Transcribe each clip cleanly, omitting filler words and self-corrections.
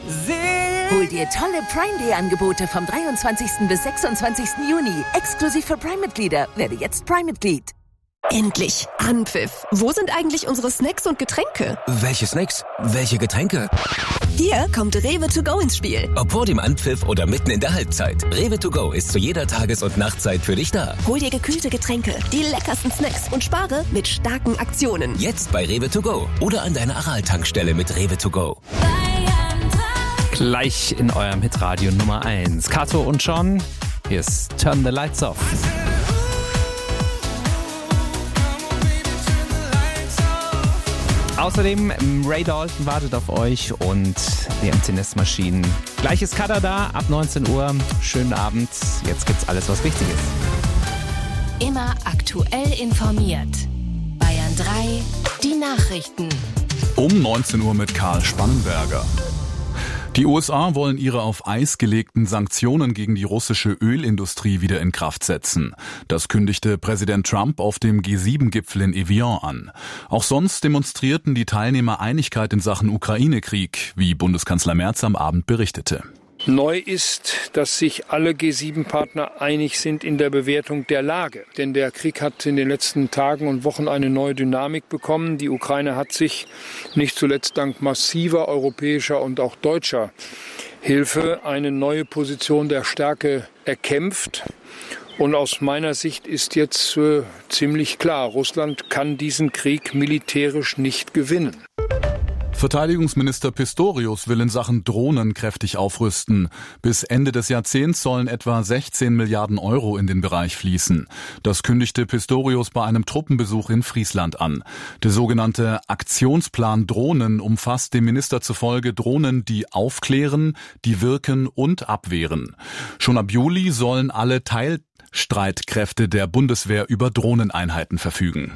Hol dir tolle Prime Day Angebote vom 23. bis 26. Juni. Exklusiv für Prime-Mitglieder. Werde jetzt Prime-Mitglied. Endlich Anpfiff. Wo sind eigentlich unsere Snacks und Getränke? Welche Snacks? Welche Getränke? Hier kommt Rewe to go ins Spiel. Ob vor dem Anpfiff oder mitten in der Halbzeit. Rewe to go ist zu jeder Tages- und Nachtzeit für dich da. Hol dir gekühlte Getränke, die leckersten Snacks und spare mit starken Aktionen. Jetzt bei Rewe to go oder an deiner Aral-Tankstelle mit Rewe to go. Gleich in eurem Hitradio Nummer 1. Kato und John, hier ist Turn the Lights Off. Außerdem Ray Dalton wartet auf euch und die MC Nest-Maschinen. Gleich ist Kader da, ab 19 Uhr. Schönen Abend, jetzt gibt's alles, was wichtig ist. Immer aktuell informiert. Bayern 3, die Nachrichten. Um 19 Uhr mit Karl Spannenberger. Die USA wollen ihre auf Eis gelegten Sanktionen gegen die russische Ölindustrie wieder in Kraft setzen. Das kündigte Präsident Trump auf dem G7-Gipfel in Evian an. Auch sonst demonstrierten die Teilnehmer Einigkeit in Sachen Ukraine-Krieg, wie Bundeskanzler Merz am Abend berichtete. Neu ist, dass sich alle G7-Partner einig sind in der Bewertung der Lage. Denn der Krieg hat in den letzten Tagen und Wochen eine neue Dynamik bekommen. Die Ukraine hat sich nicht zuletzt dank massiver europäischer und auch deutscher Hilfe eine neue Position der Stärke erkämpft. Und aus meiner Sicht ist jetzt ziemlich klar, Russland kann diesen Krieg militärisch nicht gewinnen. Verteidigungsminister Pistorius will in Sachen Drohnen kräftig aufrüsten. Bis Ende des Jahrzehnts sollen etwa 16 Milliarden Euro in den Bereich fließen. Das kündigte Pistorius bei einem Truppenbesuch in Friesland an. Der sogenannte Aktionsplan Drohnen umfasst dem Minister zufolge Drohnen, die aufklären, die wirken und abwehren. Schon ab Juli sollen alle Teilstreitkräfte der Bundeswehr über Drohneneinheiten verfügen.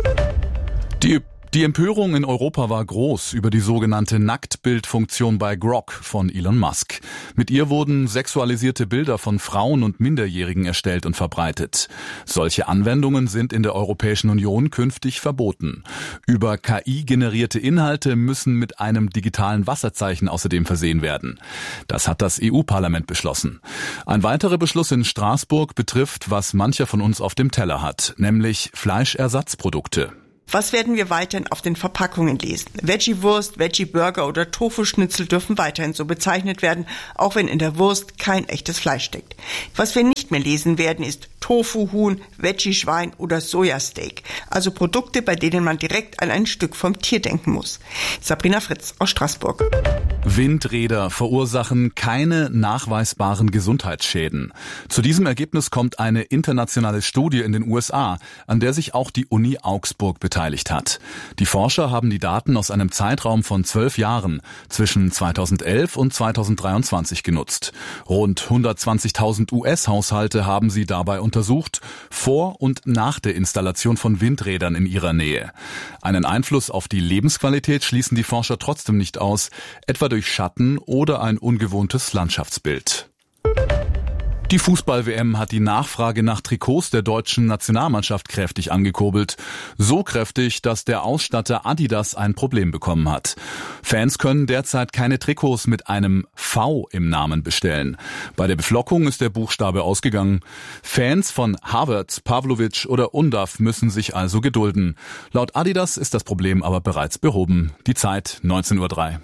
Die Empörung in Europa war groß über die sogenannte Nacktbildfunktion bei Grok von Elon Musk. Mit ihr wurden sexualisierte Bilder von Frauen und Minderjährigen erstellt und verbreitet. Solche Anwendungen sind in der Europäischen Union künftig verboten. Über KI-generierte Inhalte müssen mit einem digitalen Wasserzeichen außerdem versehen werden. Das hat das EU-Parlament beschlossen. Ein weiterer Beschluss in Straßburg betrifft, was mancher von uns auf dem Teller hat, nämlich Fleischersatzprodukte. Was werden wir weiterhin auf den Verpackungen lesen? Veggie-Wurst, Veggie-Burger oder Tofu-Schnitzel dürfen weiterhin so bezeichnet werden, auch wenn in der Wurst kein echtes Fleisch steckt. Was wir nicht mehr lesen werden, ist Tofu-Huhn, Veggie-Schwein oder Sojasteak. Also Produkte, bei denen man direkt an ein Stück vom Tier denken muss. Sabrina Fritz aus Straßburg. Windräder verursachen keine nachweisbaren Gesundheitsschäden. Zu diesem Ergebnis kommt eine internationale Studie in den USA, an der sich auch die Uni Augsburg beteiligt hat. Die Forscher haben die Daten aus einem Zeitraum von 12 Jahren zwischen 2011 und 2023 genutzt. Rund 120.000 US-Haushalte haben sie dabei untersucht, vor und nach der Installation von Windrädern in ihrer Nähe. Einen Einfluss auf die Lebensqualität schließen die Forscher trotzdem nicht aus, etwa durch Schatten oder ein ungewohntes Landschaftsbild. Die Fußball-WM hat die Nachfrage nach Trikots der deutschen Nationalmannschaft kräftig angekurbelt. So kräftig, dass der Ausstatter Adidas ein Problem bekommen hat. Fans können derzeit keine Trikots mit einem V im Namen bestellen. Bei der Beflockung ist der Buchstabe ausgegangen. Fans von Havertz, Pavlovic oder Undav müssen sich also gedulden. Laut Adidas ist das Problem aber bereits behoben. Die Zeit 19:03 Uhr.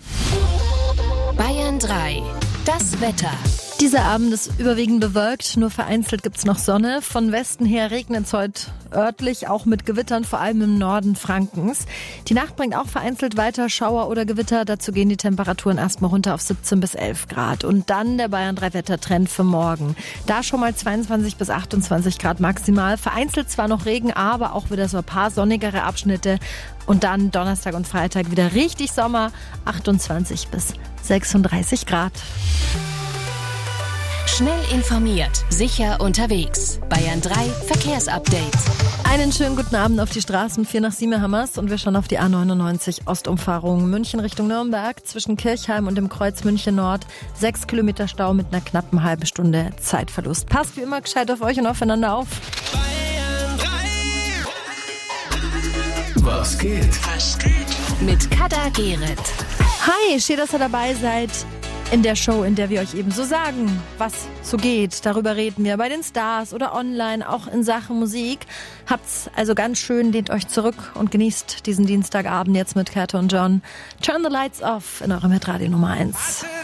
Bayern 3, das Wetter. Dieser Abend ist überwiegend bewölkt, nur vereinzelt gibt's noch Sonne. Von Westen her regnet es heute örtlich, auch mit Gewittern, vor allem im Norden Frankens. Die Nacht bringt auch vereinzelt weiter Schauer oder Gewitter. Dazu gehen die Temperaturen erstmal runter auf 17 bis 11 Grad. Und dann der Bayern 3 Wettertrend für morgen. Da schon mal 22 bis 28 Grad maximal. Vereinzelt zwar noch Regen, aber auch wieder so ein paar sonnigere Abschnitte. Und dann Donnerstag und Freitag wieder richtig Sommer, 28 bis 36 Grad. Schnell informiert, sicher unterwegs. Bayern 3 Verkehrsupdate. Einen schönen guten Abend auf die Straßen 4 nach Siemerhammers und wir schauen auf die A99 Ostumfahrung München Richtung Nürnberg zwischen Kirchheim und dem Kreuz München Nord. 6 Kilometer Stau mit einer knappen halben Stunde Zeitverlust. Passt wie immer gescheit auf euch und aufeinander auf. Bayern 3. Was geht? Mit Kader Gerrit. Hi, schön, dass ihr dabei seid. In der Show, in der wir euch eben so sagen, was so geht. Darüber reden wir bei den Stars oder online, auch in Sachen Musik. Habt's also ganz schön, lehnt euch zurück und genießt diesen Dienstagabend jetzt mit Kate und John. Turn the Lights Off in eurem Hitradio Nummer 1.